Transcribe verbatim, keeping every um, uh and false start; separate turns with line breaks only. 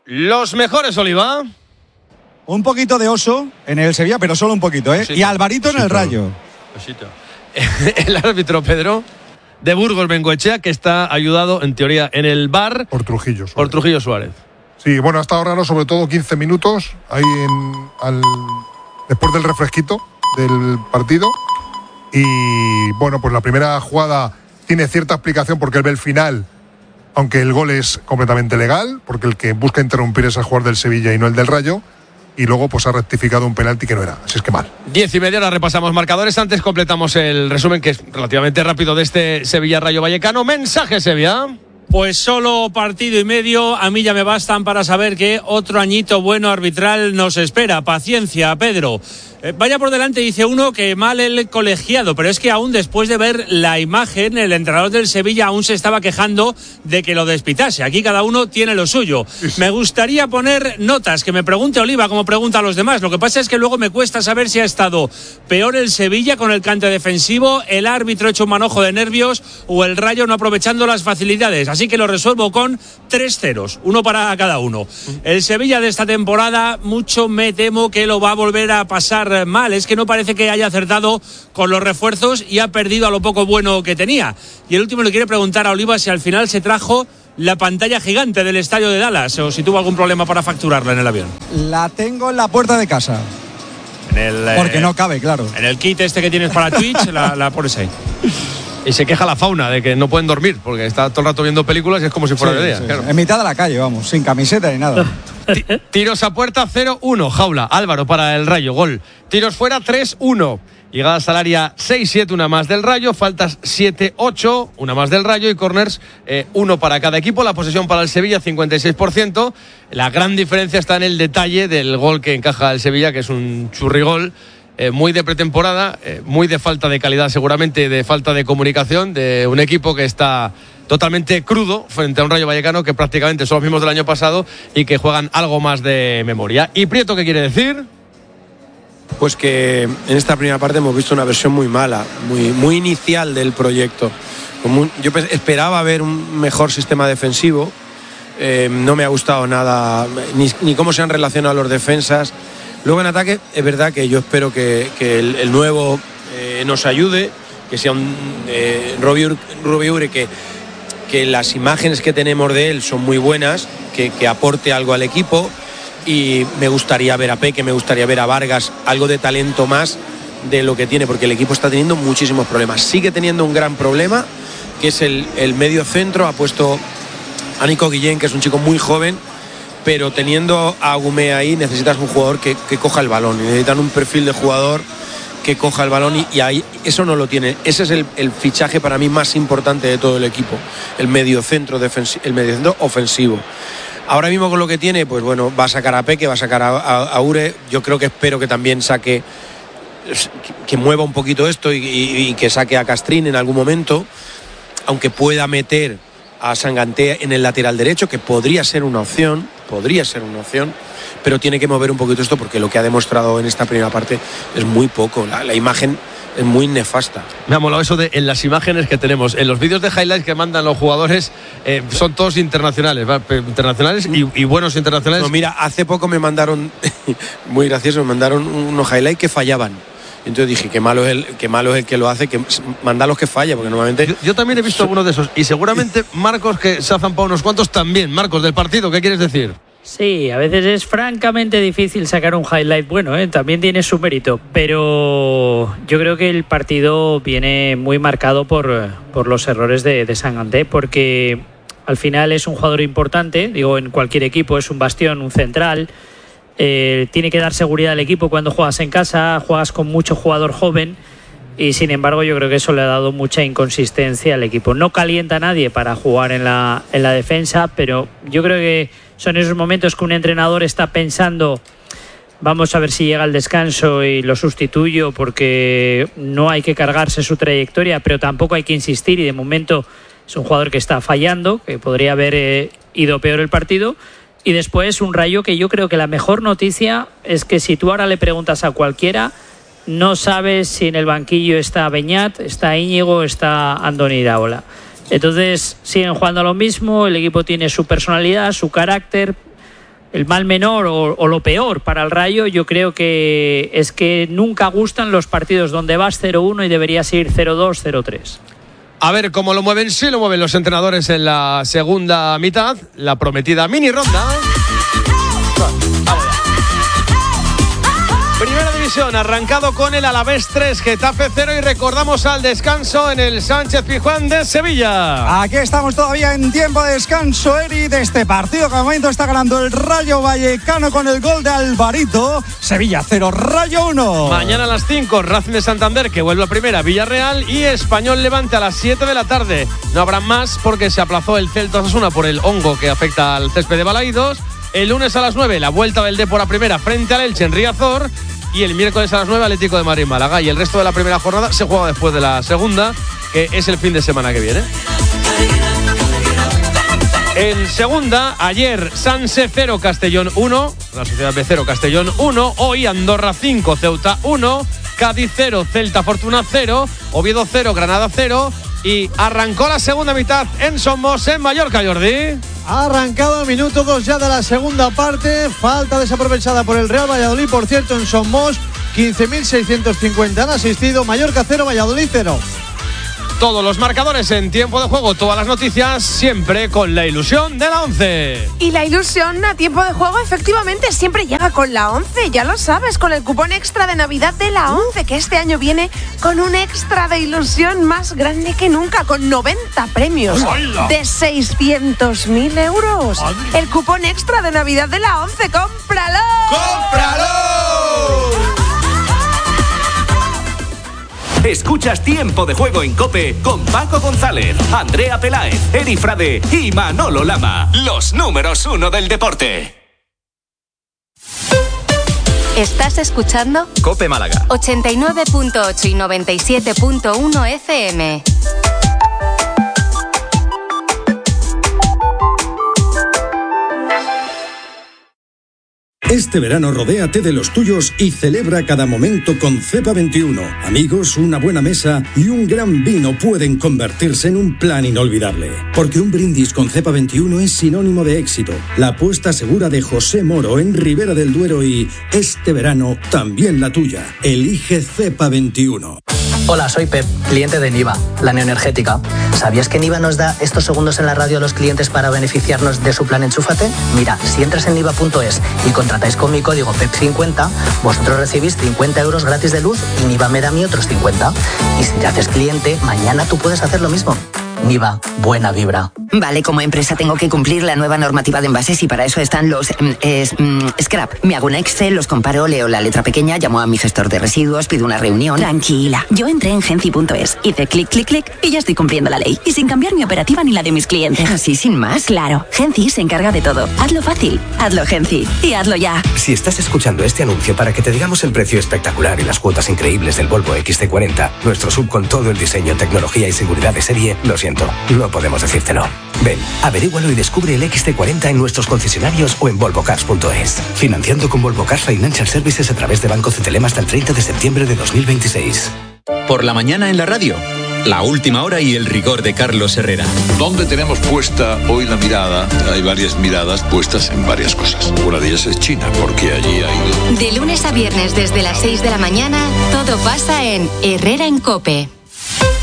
Los mejores, Oliva.
Un poquito de Oso en el Sevilla, pero solo un poquito, ¿eh?
Osito.
Y Alvarito en el Rayo.
Osito. El árbitro, Pedro, de Burgos Bengoechea, que está ayudado, en teoría, en el V A R.
Por Trujillo Suárez.
Por Trujillo Suárez.
Sí, bueno, ha estado raro, sobre todo quince minutos, ahí en, al, después del refresquito del partido. Y bueno, pues la primera jugada tiene cierta explicación porque él ve el final, aunque el gol es completamente legal, porque el que busca interrumpir es el jugador del Sevilla y no el del Rayo. Y luego pues ha rectificado un penalti que no era, así es que mal.
Diez y media, ahora repasamos marcadores. Antes completamos el resumen, que es relativamente rápido, de este Sevilla-Rayo Vallecano. Mensaje, Sevilla.
Pues solo partido y medio, a mí ya me bastan para saber que otro añito bueno arbitral nos espera. Paciencia, Pedro. Eh, vaya por delante, dice uno, que mal el colegiado, pero es que aún después de ver la imagen, el entrenador del Sevilla aún se estaba quejando de que lo despitase. Aquí cada uno tiene lo suyo. Me gustaría poner notas, que me pregunte Oliva como pregunta a los demás. Lo que pasa es que luego me cuesta saber si ha estado peor el Sevilla con el cante defensivo, el árbitro hecho un manojo de nervios o el Rayo no aprovechando las facilidades. Así que lo resuelvo con tres ceros, uno para cada uno. El Sevilla de esta temporada, mucho me temo que lo va a volver a pasar mal. Es que no parece que haya acertado con los refuerzos y ha perdido a lo poco bueno que tenía. Y el último le quiere preguntar a Oliva si al final se trajo la pantalla gigante del estadio de Dallas o si tuvo algún problema para facturarla en el avión.
La tengo en la puerta de casa.
En el,
Porque
eh,
no cabe, claro.
En el kit este que tienes para Twitch, la, la pones ahí.
Y se queja la fauna de que no pueden dormir porque está todo el rato viendo películas y es como si fuera
Sí,
de día.
sí,
Claro.
En mitad de la calle, vamos, sin camiseta ni nada.
T- tiros a puerta cero uno, Jaula, Álvaro para el Rayo, gol. Tiros fuera tres uno. Llegadas al área seis siete, una más del Rayo. Faltas siete ocho, una más del Rayo. Y corners, eh, uno para cada equipo. La posesión para el Sevilla, cincuenta y seis por ciento. La gran diferencia está en el detalle del gol que encaja el Sevilla, que es un churrigol. Eh, muy de pretemporada, eh, muy de falta de calidad seguramente, de falta de comunicación, de un equipo que está totalmente crudo frente a un Rayo Vallecano que prácticamente son los mismos del año pasado y que juegan algo más de memoria. ¿Y Prieto qué quiere decir?
Pues que en esta primera parte hemos visto una versión muy mala, muy, muy inicial del proyecto. Como yo esperaba ver un mejor sistema defensivo, eh, no me ha gustado nada, ni, ni cómo se han relacionado los defensas. Luego en ataque es verdad que yo espero que, que el, el nuevo eh, nos ayude, que sea un eh, Robiure que, que las imágenes que tenemos de él son muy buenas, que, que aporte algo al equipo, y me gustaría ver a Peque, me gustaría ver a Vargas, algo de talento más de lo que tiene, porque el equipo está teniendo muchísimos problemas. Sigue teniendo un gran problema, que es el, el medio centro. Ha puesto a Nico Guillén, que es un chico muy joven, pero teniendo a Agumé ahí necesitas un jugador que, que coja el balón, y necesitan un perfil de jugador que coja el balón y, y ahí eso no lo tiene. Ese es el, el fichaje para mí más importante de todo el equipo, el mediocentro defensivo, el mediocentro ofensivo. Ahora mismo con lo que tiene, pues bueno, va a sacar a Peque, va a sacar a, a, a Ure. Yo creo que espero que también saque, que, que mueva un poquito esto y, y, y que saque a Castrín en algún momento, aunque pueda meter a Sanganté en el lateral derecho, que podría ser una opción, podría ser una opción, pero tiene que mover un poquito esto porque lo que ha demostrado en esta primera parte es muy poco. La, la imagen es muy nefasta.
Me ha molado eso de en las imágenes que tenemos, en los vídeos de highlights que mandan los jugadores, eh, son todos internacionales, ¿va? Internacionales y, y buenos internacionales.
No, mira, hace poco me mandaron, muy gracioso, me mandaron unos highlights que fallaban. Entonces dije, qué malo es el, qué malo es el que lo hace, que manda los que falla, porque normalmente...
Yo, yo también he visto algunos de esos, y seguramente Marcos, que se ha zampado unos cuantos también. Marcos, del partido, ¿qué quieres decir?
Sí, a veces es francamente difícil sacar un highlight bueno, ¿eh? También tiene su mérito, pero yo creo que el partido viene muy marcado por, por los errores de, de Sanganté, porque al final es un jugador importante, digo, en cualquier equipo es un bastión, un central. Eh, tiene que dar seguridad al equipo cuando juegas en casa, juegas con mucho jugador joven y sin embargo yo creo que eso le ha dado mucha inconsistencia al equipo. No calienta a nadie para jugar en la, en la defensa, pero yo creo que son esos momentos que un entrenador está pensando, vamos a ver si llega el descanso y lo sustituyo, porque no hay que cargarse su trayectoria, pero tampoco hay que insistir, y de momento es un jugador que está fallando, que podría haber eh, ido peor el partido. Y después un Rayo que yo creo que la mejor noticia es que si tú ahora le preguntas a cualquiera, no sabes si en el banquillo está Beñat, está Íñigo, está Andoni Iraola. Entonces siguen jugando a lo mismo, el equipo tiene su personalidad, su carácter, el mal menor o, o lo peor para el Rayo, yo creo que es que nunca gustan los partidos donde vas cero uno y deberías ir cero dos, cero tres.
A ver cómo lo mueven, sí lo mueven los entrenadores en la segunda mitad, la prometida mini ronda. Primera división, arrancado con el Alavés tres, Getafe cero, y recordamos al descanso en el Sánchez-Pizjuán de Sevilla.
Aquí estamos todavía en tiempo de descanso, Eri, de este partido que al momento está ganando el Rayo Vallecano con el gol de Alvarito. Sevilla cero, Rayo uno.
Mañana a las cinco, Racing de Santander, que vuelve a primera, Villarreal, y Español Levante a las siete de la tarde. No habrá más porque se aplazó el Celta Osasuna por el hongo que afecta al césped de Balaídos. El lunes a las nueve, la vuelta del Depor a primera frente al Elche en Riazor. Y el miércoles a las nueve, Atlético de Madrid Málaga. Y el resto de la primera jornada se juega después de la segunda, que es el fin de semana que viene. En segunda, ayer Sanse cero, Castellón uno, la Sociedad B cero, Castellón uno. Hoy Andorra cinco, Ceuta uno, Cádiz cero, Celta Fortuna cero, Oviedo cero, Granada cero. Y arrancó la segunda mitad en Somos, en Mallorca, Jordi.
Ha arrancado el minuto dos ya de la segunda parte. Falta desaprovechada por el Real Valladolid, por cierto, en Somos. quince mil seiscientos cincuenta han asistido. Mallorca cero, Valladolid cero.
Todos los marcadores en tiempo de juego, todas las noticias, siempre con la ilusión de la once.
Y la ilusión a tiempo de juego efectivamente siempre llega con la once, ya lo sabes, con el cupón extra de Navidad de la once, que este año viene con un extra de ilusión más grande que nunca, con noventa premios de seiscientos mil euros. El cupón extra de Navidad de la once, ¡cómpralo!
¡Cómpralo! Escuchas Tiempo de Juego en COPE con Paco González, Andrea Peláez, Eri Frade y Manolo Lama. Los números uno del deporte.
¿Estás escuchando?
COPE Málaga.
ochenta y nueve punto ocho y noventa y siete punto uno F M.
Este verano rodéate de los tuyos y celebra cada momento con Cepa veintiuno. Amigos, una buena mesa y un gran vino pueden convertirse en un plan inolvidable. Porque un brindis con Cepa veintiuno es sinónimo de éxito. La apuesta segura de José Moro en Ribera del Duero y este verano también la tuya. Elige Cepa veintiuno.
Hola, soy Pep, cliente de Niva, la neoenergética. ¿Sabías que Niva nos da estos segundos en la radio a los clientes para beneficiarnos de su plan Enchúfate? Mira, si entras en niva punto es y contratáis con mi código P E P cincuenta, vosotros recibís cincuenta euros gratis de luz y Niva me da a mí otros cincuenta. Y si te haces cliente, mañana tú puedes hacer lo mismo. Niva, buena vibra.
Vale, como empresa tengo que cumplir la nueva normativa de envases y para eso están los es, mm, scrap. Me hago un Excel, los comparo, leo la letra pequeña, llamo a mi gestor de residuos, pido una reunión. Tranquila, yo entré en Genci punto es, hice clic, clic, clic y ya estoy cumpliendo la ley. Y sin cambiar mi operativa ni la de mis clientes. Así sin más. Claro, Genci se encarga de todo. Hazlo fácil, hazlo Genci y hazlo ya.
Si estás escuchando este anuncio para que te digamos el precio espectacular y las cuotas increíbles del Volvo X C cuarenta, nuestro sub con todo el diseño, tecnología y seguridad de serie, lo siento, no podemos decírtelo. Ven, averígualo y descubre el X C cuarenta en nuestros concesionarios o en volvo cars punto es. Financiando con Volvo Cars Financial Services a través de Banco Cetelem hasta el treinta de septiembre de dos mil veintiséis.
Por la mañana en la radio, la última hora y el rigor de Carlos Herrera.
¿Dónde tenemos puesta hoy la mirada? Hay varias miradas puestas en varias cosas. Una de ellas es China, porque allí hay...
De lunes a viernes desde las seis de la mañana, todo pasa en Herrera en COPE.